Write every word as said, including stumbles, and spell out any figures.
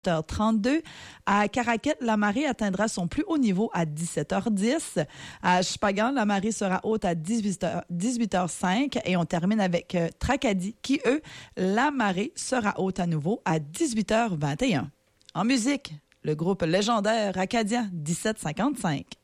heures trente-deux. À Caraquette, la marée atteindra son plus haut niveau à dix-sept heures dix. À Chupagan, la marée sera haute à dix-huit heures cinq. Et on termine avec euh, Tracadie, qui, eux, la marée sera haute à nouveau à dix-huit heures vingt et un. En musique, le groupe légendaire Acadia dix-sept cinquante-cinq.